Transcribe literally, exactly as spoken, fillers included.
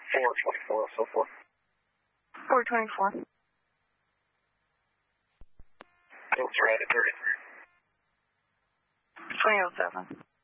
four twenty-four oh four. four twenty-four. That's right at thirty-three. twenty oh seven.